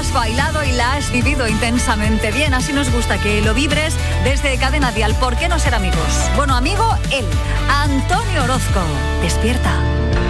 has bailado y la has vivido intensamente bien. Así nos gusta que lo vibres desde Cadena Dial. ¿Por qué no ser amigos? Bueno, amigo, él, Antonio Orozco. Despierta.